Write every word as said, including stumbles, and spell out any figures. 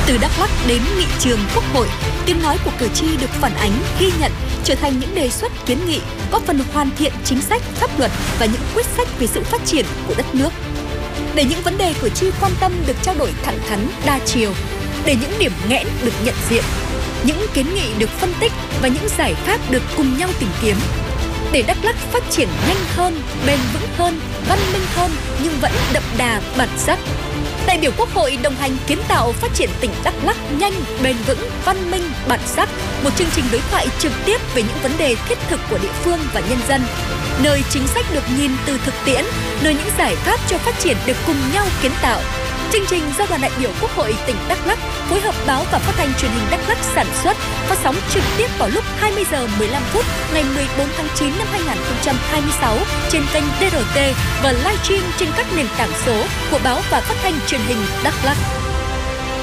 Từ Đắk Lắk đến nghị trường Quốc hội, tiếng nói của cử tri được phản ánh, ghi nhận, trở thành những đề xuất kiến nghị, góp phần hoàn thiện chính sách, pháp luật và những quyết sách về sự phát triển của đất nước. Để những vấn đề cử tri quan tâm được trao đổi thẳng thắn, đa chiều, để những điểm nghẽn được nhận diện, những kiến nghị được phân tích và những giải pháp được cùng nhau tìm kiếm. Để Đắk Lắk phát triển nhanh hơn, bền vững hơn, văn minh hơn nhưng vẫn đậm đà bản sắc. Đại biểu Quốc hội đồng hành kiến tạo phát triển tỉnh Đắk Lắk nhanh, bền vững, văn minh, bản sắc. Một chương trình đối thoại trực tiếp về những vấn đề thiết thực của địa phương và nhân dân, nơi chính sách được nhìn từ thực tiễn, nơi những giải pháp cho phát triển được cùng nhau kiến tạo. Chương trình do đoàn đại biểu Quốc hội tỉnh Đắk Lắk phối hợp báo và phát thanh truyền hình Đắk Lắk sản xuất, phát sóng trực tiếp vào lúc hai mươi giờ mười lăm phút ngày mười bốn tháng chín năm hai nghìn không trăm hai mươi sáu trên kênh đê rờ tê và livestream trên các nền tảng số của báo và phát thanh truyền hình Đắk Lắk.